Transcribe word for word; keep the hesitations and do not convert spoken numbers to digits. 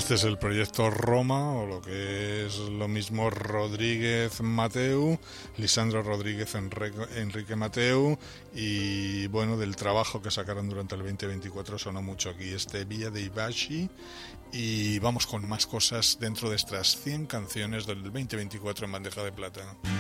Este es el proyecto Roma, o lo que es lo mismo Rodríguez Mateu, Lisandro Rodríguez Enrique Mateu, y bueno, del trabajo que sacaron durante el veinte veinticuatro sonó mucho aquí este Villa de Ibashi, y vamos con más cosas dentro de estas cien canciones del veinte veinticuatro en bandeja de plata.